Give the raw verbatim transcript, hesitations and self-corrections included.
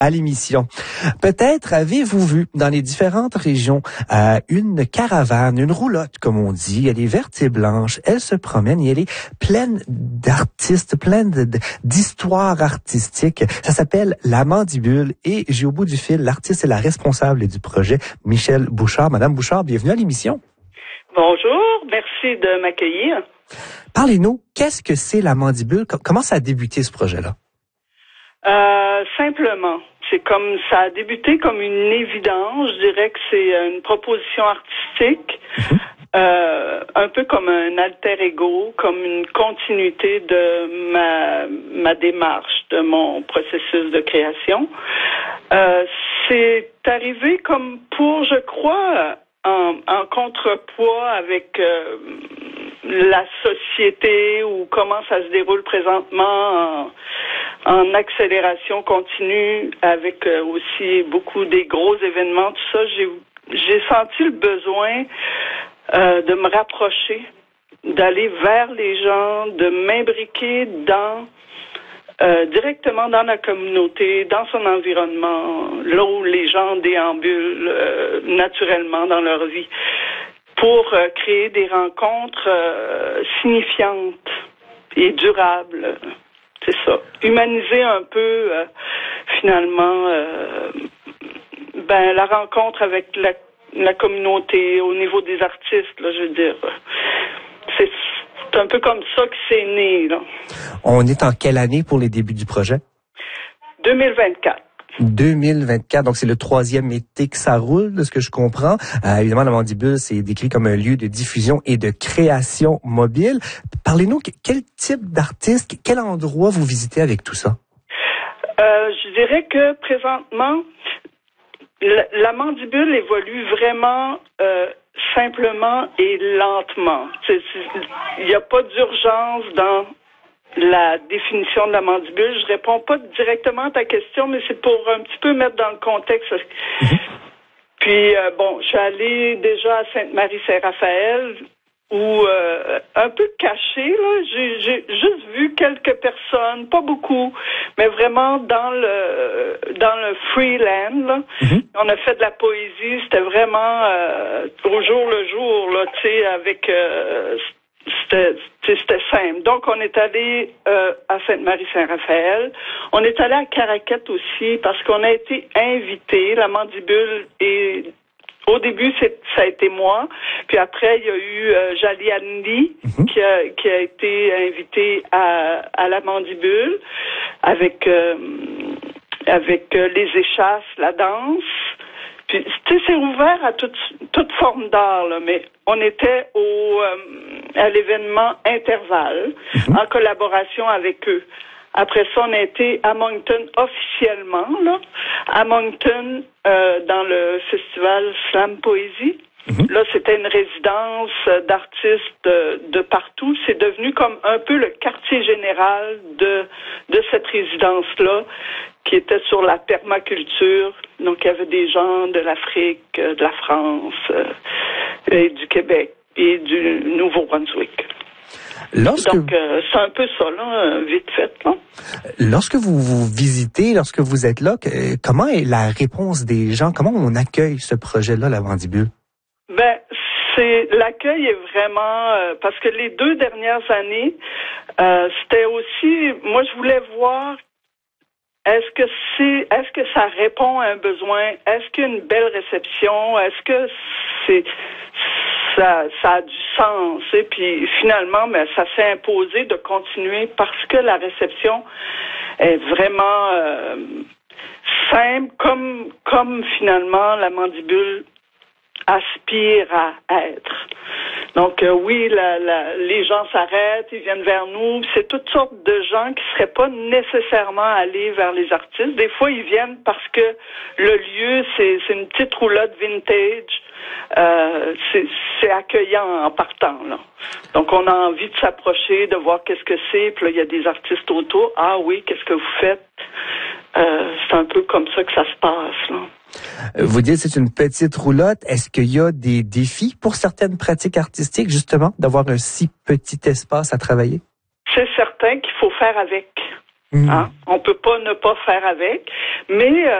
À l'émission. Peut-être avez-vous vu dans les différentes régions euh, une caravane, une roulotte comme on dit. Elle est verte et blanche. Elle se promène et elle est pleine d'artistes, pleine de, de, d'histoires artistiques. Ça s'appelle La Mandibule et j'ai au bout du fil l'artiste et la responsable du projet, Michèle Bouchard. Madame Bouchard, bienvenue à l'émission. Bonjour, merci de m'accueillir. Parlez-nous, qu'est-ce que c'est La Mandibule? Comment ça a débuté ce projet-là? Euh, simplement, c'est comme ça a débuté comme une évidence. Je dirais que c'est une proposition artistique, mm-hmm. euh, un peu comme un alter ego, comme une continuité de ma ma démarche, de mon processus de création. Euh, c'est arrivé comme pour, je crois, en, en contrepoids avec euh, la société ou comment ça se déroule présentement en, en accélération continue avec euh, aussi beaucoup des gros événements, tout ça, j'ai j'ai senti le besoin euh, de me rapprocher, d'aller vers les gens, de m'imbriquer dans euh, directement dans la communauté, dans son environnement, là où les gens déambulent euh, naturellement dans leur vie, pour euh, créer des rencontres euh, signifiantes et durables. C'est ça. Humaniser un peu, euh, finalement, euh, ben la rencontre avec la, la communauté au niveau des artistes, là, je veux dire. C'est, c'est un peu comme ça que c'est né, là. On est en quelle année pour les débuts du projet? deux mille vingt-quatre. deux mille vingt-quatre, donc c'est le troisième été que ça roule, de ce que je comprends. Euh, évidemment, La Mandibule, c'est décrit comme un lieu de diffusion et de création mobile. Parlez-nous, quel type d'artiste, quel endroit vous visitez avec tout ça? Euh, je dirais que présentement, la, la Mandibule évolue vraiment euh, simplement et lentement. Il n'y a pas d'urgence dans la définition de la mandibule. Je réponds pas directement à ta question, mais c'est pour un petit peu mettre dans le contexte. Mm-hmm. Puis, euh, bon, je suis allée déjà à Sainte-Marie-Saint-Raphaël, où, euh, un peu caché, là, j'ai, j'ai juste vu quelques personnes, pas beaucoup, mais vraiment dans le dans le freeland, là. Mm-hmm. On a fait de la poésie, c'était vraiment euh, au jour le jour, là, tu sais, avec... Euh, C'était, c'était simple. Donc, on est allé euh, à Sainte-Marie-Saint-Raphaël. On est allé à Caraquette aussi parce qu'on a été invités. La Mandibule et au début, c'est, ça a été moi. Puis après, il y a eu euh, Jali Andy mm-hmm. qui a qui a été invité à à la Mandibule avec euh, avec euh, les échasses, la danse. Puis, tu sais, c'est ouvert à toute, toute forme d'art, là, mais on était au, euh, à l'événement Intervalle, mm-hmm. en collaboration avec eux. Après ça, on a été à Moncton officiellement, là, à Moncton, euh, dans le festival Slam Poésie. Mm-hmm. Là, c'était une résidence d'artistes de, de partout. C'est devenu comme un peu le quartier général de, de cette résidence-là, qui était sur la permaculture. Donc, il y avait des gens de l'Afrique, de la France, euh, et du Québec et du Nouveau-Brunswick. Lorsque... Donc, euh, c'est un peu ça, là, vite fait, là. Lorsque vous vous visitez, lorsque vous êtes là, que, comment est la réponse des gens? Comment on accueille ce projet-là, La Mandibule? Ben, c'est l'accueil est vraiment euh, parce que les deux dernières années, euh, c'était aussi, moi, je voulais voir. Est-ce que c'est, est-ce que ça répond à un besoin? Est-ce qu'il y a une belle réception? Est-ce que c'est, ça, ça a du sens? Et puis finalement, mais ça s'est imposé de continuer parce que la réception est vraiment euh, simple, comme, comme finalement la Mandibule aspire à être. Donc euh, oui, la, la, les gens s'arrêtent, ils viennent vers nous. C'est toutes sortes de gens qui seraient pas nécessairement allés vers les artistes. Des fois, ils viennent parce que le lieu, c'est, c'est une petite roulotte vintage. Euh, c'est, c'est accueillant en partant, là. Donc, on a envie de s'approcher, de voir qu'est-ce que c'est. Puis là, il y a des artistes autour. Ah oui, qu'est-ce que vous faites? Euh, c'est un peu comme ça que ça se passe, là. Vous dites que c'est une petite roulotte. Est-ce qu'il y a des défis pour certaines pratiques artistiques, justement, d'avoir un si petit espace à travailler? C'est certain qu'il faut faire avec. Mmh. Hein? On peut pas ne pas faire avec, mais euh,